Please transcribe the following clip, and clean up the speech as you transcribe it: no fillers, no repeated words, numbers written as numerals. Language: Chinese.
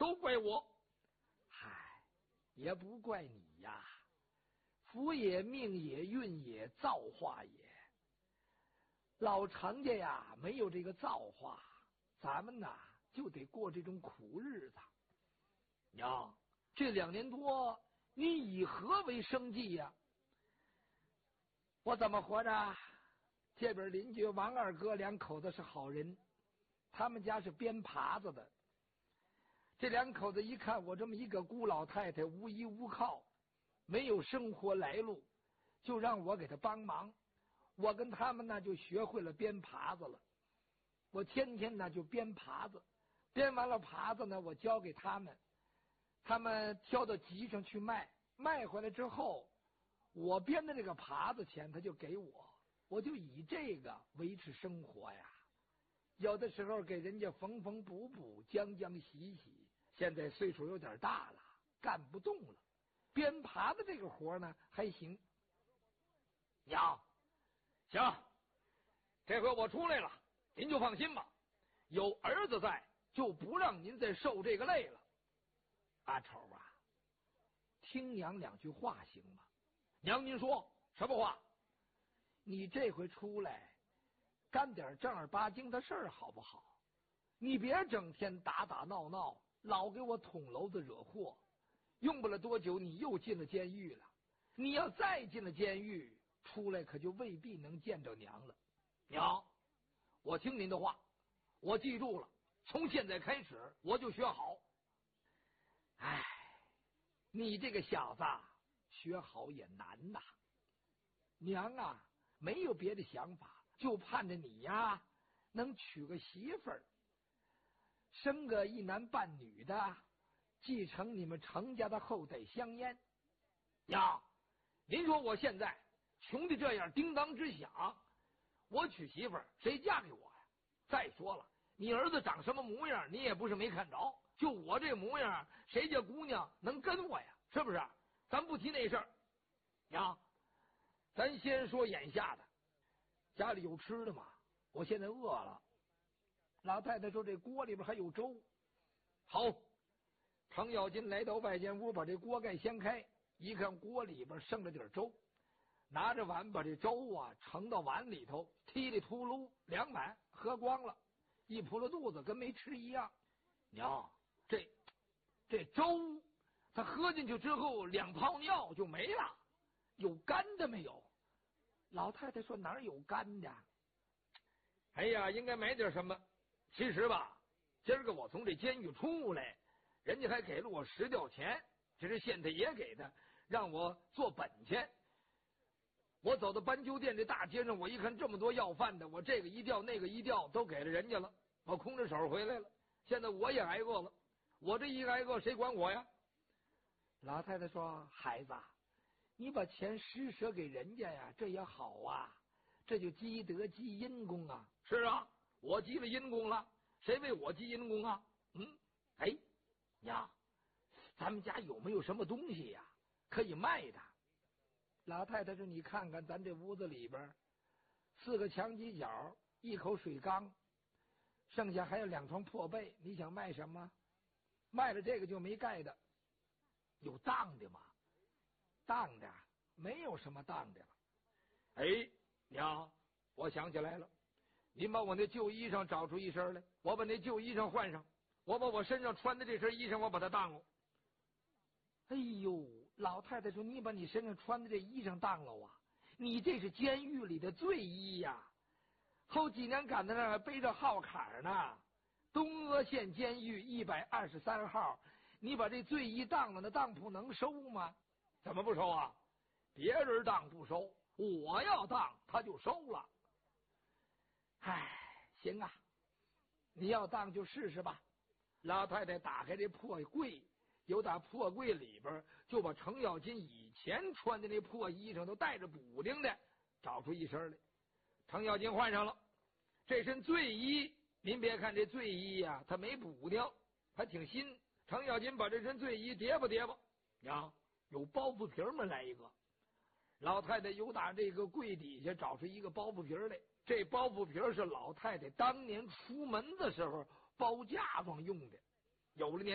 都怪我。 嗨，也不怪你呀，福也命也运也造化也。老程家呀，没有这个造化，咱们呐就得过这种苦日子。娘，这2年多，你以何为生计呀？我怎么活着？这边邻居王二哥2口子是好人，他们家是编耙子的。这2口子一看我这么一个孤老太太，无依无靠，没有生活来路，就让我给他帮忙。我跟他们呢就学会了编耙子了。我天天呢就编耙子，编完了耙子呢，我交给他们，他们挑到集上去卖，卖回来之后，我编的这个耙子钱他就给我，我就以这个维持生活呀。有的时候给人家缝缝补补，将将洗洗。现在岁数有点大了，干不动了，编耙子这个活呢还行。 娘，行，这回我出来了，您就放心吧，有儿子在，就不让您再受这个累了。 阿丑啊，听娘2句话行吗？ 娘，您说什么话？ 你这回出来干点正儿八经的事儿好不好？你别整天打打闹闹，老给我捅娄子惹祸。用不了多久，你又进了监狱了。你要再进了监狱，出来可就未必能见着娘了。 娘，我听您的话，我记住了，从现在开始我就学好。 哎，你这个小子学好也难呐。娘啊，没有别的想法，就盼着你呀能娶个媳妇儿，生个1男半女的，继承你们程家的后代香烟。 娘，您说我现在穷的这样，叮当直响，我娶媳妇儿谁嫁给我呀？再说了，你儿子长什么模样你也不是没看着，就我这模样，谁家姑娘能跟我呀？是不是？咱不提那事儿。娘，咱先说眼下的， 家里有吃的吗？我现在饿了。老太太说这锅里边还有粥。 好， 程咬金来到外间屋，把这锅盖掀开，一看锅里边剩了点粥，拿着碗把这粥啊盛到碗里头，踢里秃噜2碗喝光了，一扑了肚子跟没吃一样。 娘，这粥他喝进去之后2泡尿就没了， 有干的没有？老太太说哪儿有干的？ 哎呀，应该买点什么。其实吧，今儿个我从这监狱出来，人家还给了我10吊钱，这是县太爷给的，让我做本钱。我走到斑鸠店这大街上，我一看这么多要饭的，我这个一吊那个一吊都给了人家了，我空着手回来了。现在我也挨饿了，我这一挨饿谁管我呀？ 老太太说：“孩子，你把钱施舍给人家呀，这也好啊，这就积德积阴功啊。” 是啊，我积了阴功了，谁为我积阴功啊？ 哎，娘，咱们家有没有什么东西呀可以卖的？老太太说：“你看看咱这屋子里边，4个墙犄角，1口水缸，剩下还有2床破被，你想卖什么？卖了这个就没盖的。有当的吗？当的没有什么当的了。” 哎，娘，我想起来了，您把我那旧衣裳找出一身来，我把那旧衣裳换上，我把我身上穿的这身衣裳我把它当了。 哎呦，老太太说：“你把你身上穿的这衣裳当了啊？你这是监狱里的罪衣呀！后几年赶在那儿背着号坎呢，东阿县监狱123号。你把这罪衣当了，那当铺能收吗？ 怎么不收啊？别人当不收，我要当他就收了。 唉，行啊，你要当就试试吧。”老太太打开这破柜，由打破柜里边就把程咬金以前穿的那破衣裳都带着补丁的找出一身来。 程咬金换上了这身罪衣，您别看这罪衣呀，它没补丁，还挺新。程咬金把这身罪衣叠吧叠吧，娘，有包袱皮吗？来一个。 老太太由打这个柜底下找出一个包袱皮来，这包袱皮是老太太当年出门的时候包嫁妆用的，有了年